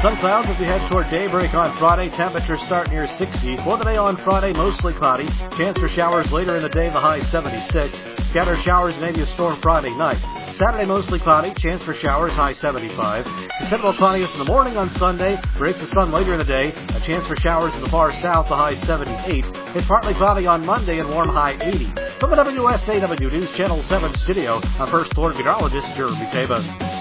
Some clouds as we head toward daybreak on Friday. Temperatures start near 60. For the day on Friday, mostly cloudy. Chance for showers later in the day, the high 76. Scattered showers, maybe a storm Friday night. Saturday, mostly cloudy. Chance for showers, high 75. Considerable cloudiness in the morning on Sunday. Breaks of sun later in the day. A chance for showers in the far south, the high 78. It's partly cloudy on Monday and warm, high 80. From the WSAW News Channel 7 studio, I'm First Floor Meteorologist Jeremy Taban.